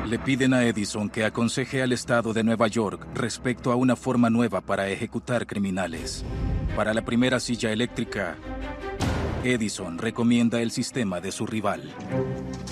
Le piden a Edison que aconseje al estado de Nueva York respecto a una forma nueva para ejecutar criminales. Para la primera silla eléctrica, Edison recomienda el sistema de su rival.